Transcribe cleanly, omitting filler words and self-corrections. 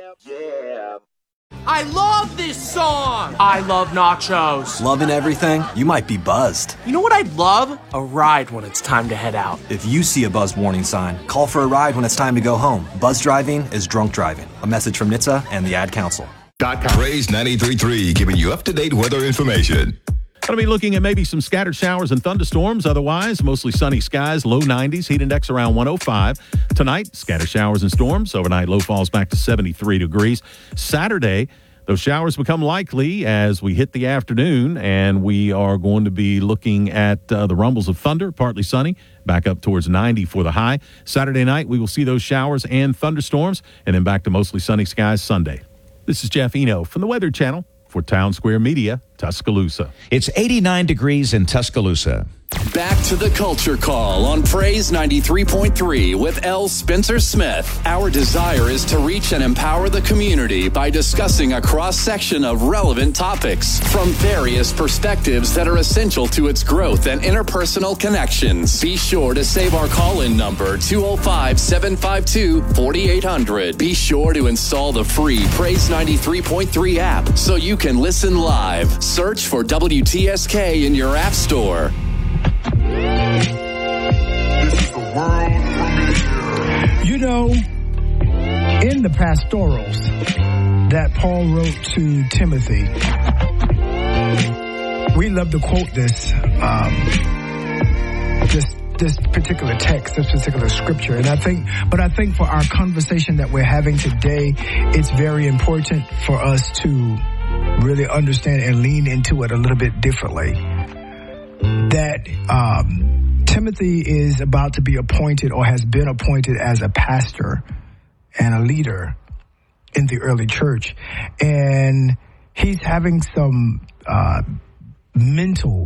Yeah. I love this song! I love nachos. Loving everything? You might be buzzed. You know what I'd love? A ride when it's time to head out. If you see a buzz warning sign, call for a ride when it's time to go home. Buzz driving is drunk driving. A message from NHTSA and the Ad Council. Praise 93.3, giving you up-to-date weather information. Going to be looking at maybe some scattered showers and thunderstorms. Otherwise, mostly sunny skies, low 90s, heat index around 105. Tonight, scattered showers and storms. Overnight, low falls back to 73 degrees. Saturday, those showers become likely as we hit the afternoon, and we are going to be looking at the rumbles of thunder, partly sunny, back up towards 90 for the high. Saturday night, we will see those showers and thunderstorms, and then back to mostly sunny skies Sunday. This is Jeff Eno from the Weather Channel for Town Square Media, Tuscaloosa. It's 89 degrees in Tuscaloosa. Back to the Culture Call on Praise 93.3 with L. Spencer Smith. Our desire is to reach and empower the community by discussing a cross-section of relevant topics from various perspectives that are essential to its growth and interpersonal connections. Be sure to save our call-in number, 205-752-4800. Be sure to install the free Praise 93.3 app so you can listen live. Search for WTSK in your app store. You know, in the pastorals that Paul wrote to Timothy, we love to quote this particular text, this particular scripture. And I think for our conversation that we're having today, it's very important for us to really understand and lean into it a little bit differently. That Timothy is about to be appointed or has been appointed as a pastor and a leader in the early church. And he's having some mental